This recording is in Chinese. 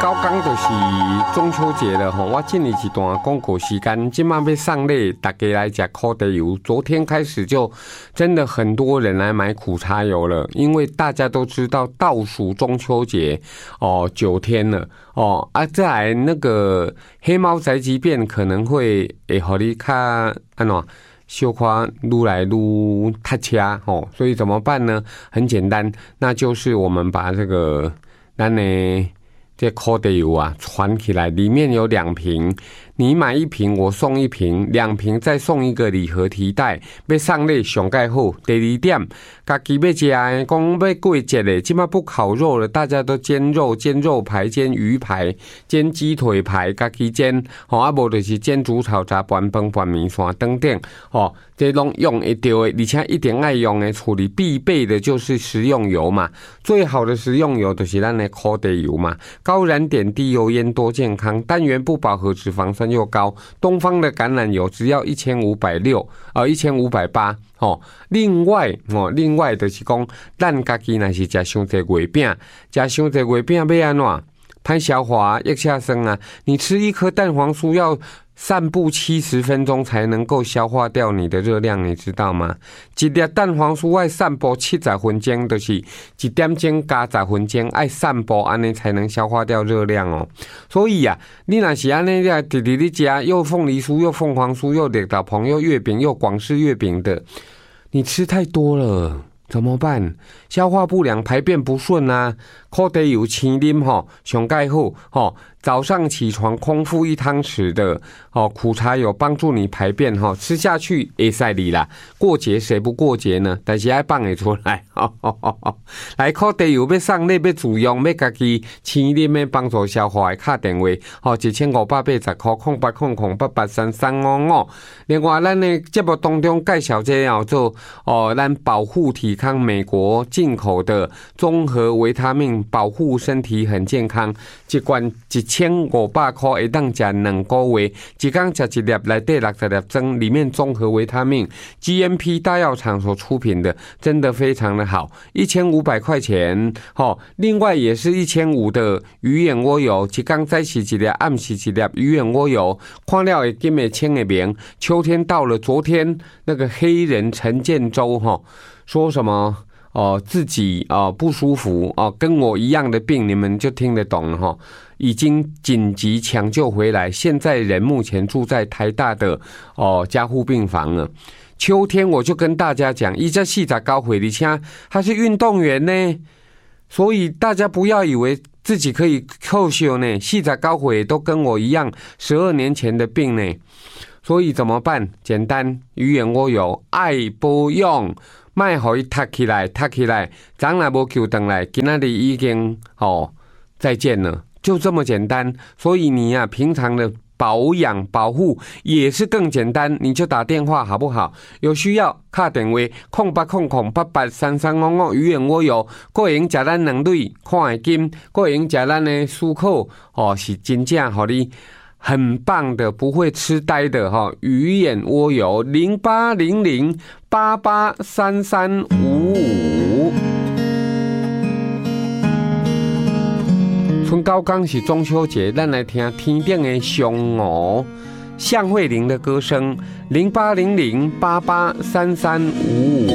高刚就是中秋节了吼，我进了一段广告时间，今晚要上礼，大家来吃苦茶油。昨天开始就真的很多人来买苦茶油了，因为大家都知道倒数中秋节哦9天了哦啊，再来那个黑猫宅急便可能会让你看安怎。小夸撸来撸踏车哦，所以怎么办呢？很简单，那就是我们把这个这苦茶油啊传起来，里面有2瓶，你买1瓶我送1瓶，2瓶再送一个礼盒提袋。要上礼上盖好。第2点，家己要吃的，讲要过节的，现在不烤肉了，大家都煎肉、煎肉排、煎鱼排、煎鸡腿排，家己煎。哦，啊无就是煎煮炒炸拌饭、拌面线等等。哦，这拢用得到的，而且一定爱用的，处理必备的就是食用油嘛。最好的食用油就是咱的苦茶油嘛。高燃点、低油烟，多健康，单元不饱和脂肪酸又高。东方的橄榄油只要1580，1580哦。另外就是讲，咱家己若是食伤济月饼，食伤济月饼要安怎？歹消化，腋下酸啊！你吃1颗蛋黄酥要散步70分钟才能够消化掉你的热量，你知道吗？一粒蛋黄酥要散步70分钟，就是1点钟加10分钟，要散步安尼才能消化掉热量哦。所以啊，你若是安尼直你吃，又凤梨酥，又凤凰酥，又绿豆椪，又月饼，又广式月饼的，你吃太多了。怎么办？消化不良，排便不顺啊！苦茶油青啉吼，上盖好吼。早上起床空腹1汤匙的哦苦茶油，帮助你排便吼，吃下去会使你啦。过节谁不过节呢？但是要放得出来。来苦茶油要送礼要自用，要家己青啉的帮助消化的打电话吼，1580块，0800883355。另外，咱的节目当中介绍这叫做咱保护体康美国进口的综合维他命，保护身体很健康。一罐1500块，会当吃2个月，一天吃1粒，内底60粒装，里面综合维他命 ，GMP 大药厂所出品的，真的非常的好，1500块钱。另外也是1500的鱼眼窝油，一天早洗1粒，暗洗1粒鱼眼窝油，看了会金的清的名。秋天到了，昨天那个黑人陈建州说什么？自己不舒服跟我一样的病，你们就听得懂哈。已经紧急抢救回来，现在人目前住在台大的加护病房了。秋天我就跟大家讲，他才49岁，而且他是运动员呢，所以大家不要以为自己可以扣休呢，49岁都跟我一样，12年前的病呢。所以怎么办？简单，鱼眼窝油爱保养。卖互伊塌起来，长若无救回来，今仔日已经再见了，就这么简单。所以你平常的保养保护也是更简单，你就打电话好不好？有需要打电话0800883355鱼眼窝油，个用食咱2类看会金，个用食咱的漱口是真正互你很棒的，不会痴呆的鱼眼窝油0800883355。春高刚是中秋节，咱来听天顶的嫦娥向慧玲的歌声，0800883355。